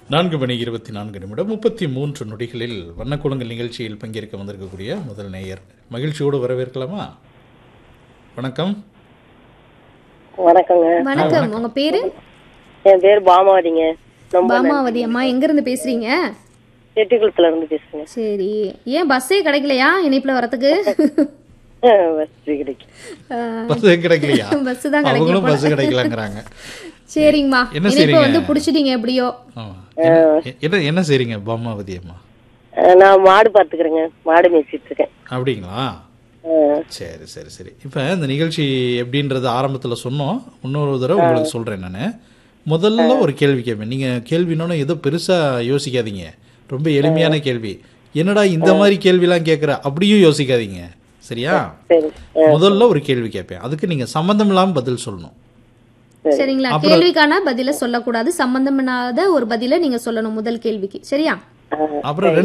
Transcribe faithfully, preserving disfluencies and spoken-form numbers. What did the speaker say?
நான்கு மணி இருபத்தி நான்கு நிமிடம் முப்பத்தி மூன்று நொடிகளில் வண்ணக்குளங்கள் நிகழ்ச்சியில் பங்கேற்க வந்திருக்கக்கூடிய முதல் நேயர் மகிழ்ச்சியோடு வரவேற்கலாமா? வணக்கம். வணக்கங்க. வணக்கம். உங்க பேரு? என் பேர் பாமாவதிங்க. பாமாவதி அம்மா, எங்க இருந்து பேசுறீங்க? செட்டிக்குளத்துல இருந்து பேசுறேங்க. சரி, ஏன் பஸ்ஸே கிடைக்கலையா இணைப்புல வரதுக்கு? பஸ் கிடைக்கலையா? பஸ் தான் அவங்களும் பஸ் கிடைக்கலங்கறாங்க. சரிங்கம்மா, என்ன இணைப்பு செய்றீங்க? வந்து புடிச்சிட்டீங்க எப்படியோ. என்ன என்ன செய்றீங்க பாமாவதி அம்மா? நான் மாடு பாத்துக்கிறேங்க, மாடு மேய்ச்சிட்டு இருக்கேன். அப்படிங்களா? சரி சரி சரி. இப்போ இந்த நிகழ்ச்சி எப்படின்றது ஆரம்பத்தில் சொன்னோம், இன்னொரு தடவை உங்களுக்கு சொல்கிறேன். நான் முதல்ல ஒரு கேள்வி கேட்பேன். நீங்கள் கேள்வினோன்னு ஏதோ பெருசாக யோசிக்காதீங்க, ரொம்ப எளிமையான கேள்வி. என்னடா இந்த மாதிரி கேள்விலாம் கேட்குற அப்படியும் யோசிக்காதீங்க, சரியா? முதல்ல ஒரு கேள்வி கேட்பேன், அதுக்கு நீங்கள் சம்மந்தம் இல்லாமல் பதில் சொல்லணும், சரிங்களா? கேள்விக்கான பதில சொல்லக்கூடாது, சம்பந்தமில்லாத ஒரு பதில நீங்க சொல்லணும் முதல் கேள்விக்கு, சரியா? அப்புறம்